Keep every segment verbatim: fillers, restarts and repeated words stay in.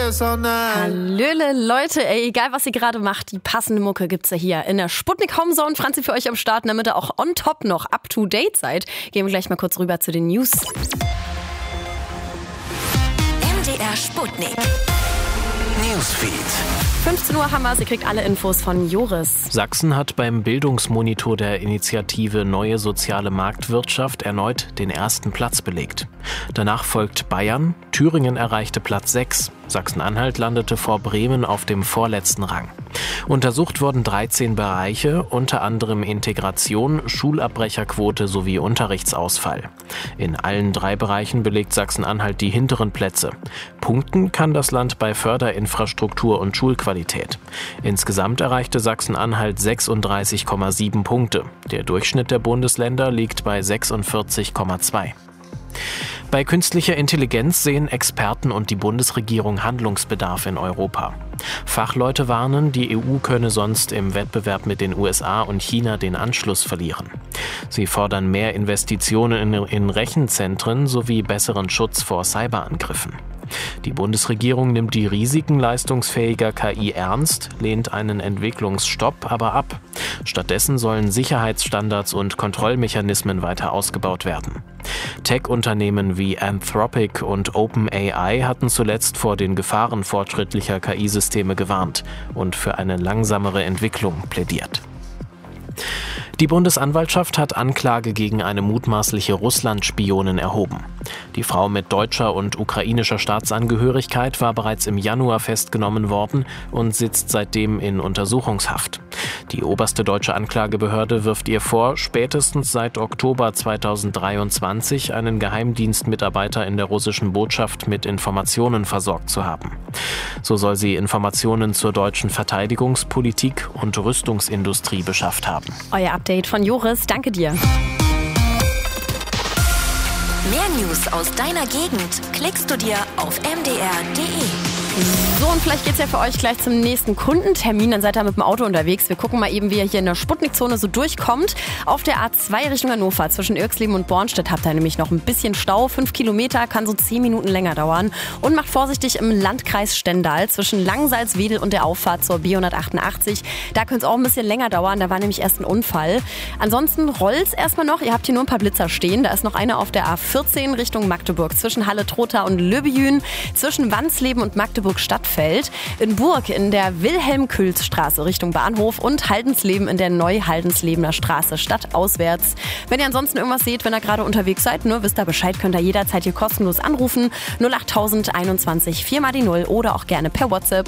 yes or no. Hallöle, Leute, ey, egal was ihr gerade macht, die passende Mucke gibt's ja hier in der Sputnik Homezone. Franzi für euch am Start, damit ihr auch on top noch up to date seid. Gehen wir gleich mal kurz rüber zu den News. M D R Sputnik Newsfeed. fünfzehn Uhr haben wir, ihr kriegt alle Infos von Joris. Sachsen hat beim Bildungsmonitor der Initiative Neue Soziale Marktwirtschaft erneut den ersten Platz belegt. Danach folgt Bayern, Thüringen erreichte Platz sechs, Sachsen-Anhalt landete vor Bremen auf dem vorletzten Rang. Untersucht wurden dreizehn Bereiche, unter anderem Integration, Schulabbrecherquote sowie Unterrichtsausfall. In allen drei Bereichen belegt Sachsen-Anhalt die hinteren Plätze. Punkten kann das Land bei Förderinfrastruktur und Schulqualität. Insgesamt erreichte Sachsen-Anhalt sechsunddreißig Komma sieben Punkte. Der Durchschnitt der Bundesländer liegt bei sechsundvierzig Komma zwei. Bei künstlicher Intelligenz sehen Experten und die Bundesregierung Handlungsbedarf in Europa. Fachleute warnen, die E U könne sonst im Wettbewerb mit den U S A und China den Anschluss verlieren. Sie fordern mehr Investitionen in, in Rechenzentren sowie besseren Schutz vor Cyberangriffen. Die Bundesregierung nimmt die Risiken leistungsfähiger K I ernst, lehnt einen Entwicklungsstopp aber ab. Stattdessen sollen Sicherheitsstandards und Kontrollmechanismen weiter ausgebaut werden. Tech-Unternehmen wie Anthropic und OpenAI hatten zuletzt vor den Gefahren fortschrittlicher K I-Systeme gewarnt und für eine langsamere Entwicklung plädiert. Die Bundesanwaltschaft hat Anklage gegen eine mutmaßliche Russland-Spionin erhoben. Die Frau mit deutscher und ukrainischer Staatsangehörigkeit war bereits im Januar festgenommen worden und sitzt seitdem in Untersuchungshaft. Die oberste deutsche Anklagebehörde wirft ihr vor, spätestens seit Oktober zweitausenddreiundzwanzig einen Geheimdienstmitarbeiter in der russischen Botschaft mit Informationen versorgt zu haben. So soll sie Informationen zur deutschen Verteidigungspolitik und Rüstungsindustrie beschafft haben. Euer Update von Joris, danke dir. Mehr News aus deiner Gegend klickst du dir auf m d r punkt d e. So, und vielleicht geht's ja für euch gleich zum nächsten Kundentermin. Dann seid ihr mit dem Auto unterwegs. Wir gucken mal eben, wie ihr hier in der Sputnik-Zone so durchkommt. Auf der A zwei Richtung Hannover zwischen Irxleben und Bornstedt habt ihr nämlich noch ein bisschen Stau. Fünf Kilometer, kann so zehn Minuten länger dauern. Und macht vorsichtig im Landkreis Stendal zwischen Langsalzwedel und der Auffahrt zur B hundertachtundachtzig. Da könnte es auch ein bisschen länger dauern. Da war nämlich erst ein Unfall. Ansonsten rollt's erstmal noch. Ihr habt hier nur ein paar Blitzer stehen. Da ist noch eine auf der A vierzehn Richtung Magdeburg zwischen Halle-Trotha und Löbejün, zwischen Wansleben und Magdeburg Stadtfeld, in Burg in der Wilhelm-Külz-Straße Richtung Bahnhof und Haldensleben in der Neu-Haldenslebener Straße stadtauswärts. Wenn ihr ansonsten irgendwas seht, wenn ihr gerade unterwegs seid, nur wisst ihr Bescheid, könnt ihr jederzeit hier kostenlos anrufen. null acht einundzwanzig vier mal die null oder auch gerne per WhatsApp.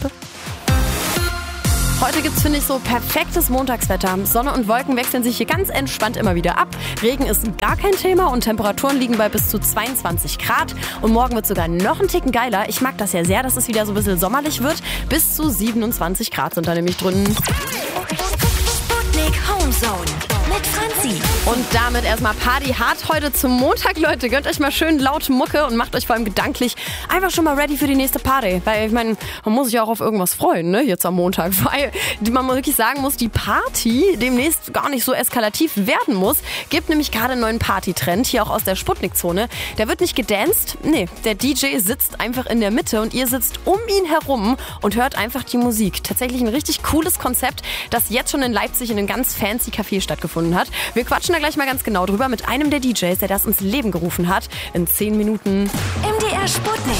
Heute gibt's, finde ich, so perfektes Montagswetter. Sonne und Wolken wechseln sich hier ganz entspannt immer wieder ab. Regen ist gar kein Thema und Temperaturen liegen bei bis zu zweiundzwanzig Grad. Und morgen wird sogar noch ein Ticken geiler. Ich mag das ja sehr, dass es wieder so ein bisschen sommerlich wird. Bis zu siebenundzwanzig Grad sind da nämlich drin. Sputnik Homezone mit Franzi. Und damit erstmal Party hart heute zum Montag, Leute. Gönnt euch mal schön laute Mucke und macht euch vor allem gedanklich einfach schon mal ready für die nächste Party. Weil ich meine, man muss sich ja auch auf irgendwas freuen, ne, jetzt am Montag. Weil man wirklich sagen muss, die Party demnächst gar nicht so eskalativ werden muss. Gibt nämlich gerade einen neuen Partytrend, hier auch aus der Sputnik-Zone. Der wird nicht gedanced, nee, der D J sitzt einfach in der Mitte und ihr sitzt um ihn herum und hört einfach die Musik. Tatsächlich ein richtig cooles Konzept, das jetzt schon in Leipzig in einem ganz fancy Café stattgefunden hat. Wir quatschen da gleich mal ganz genau drüber mit einem der D Js, der das ins Leben gerufen hat. In zehn Minuten. M D R Sputnik.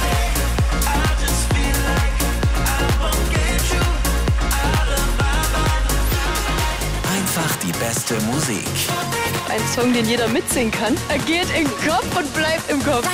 Einfach die beste Musik. Ein Song, den jeder mitsingen kann. Er geht in den Kopf und bleibt im Kopf.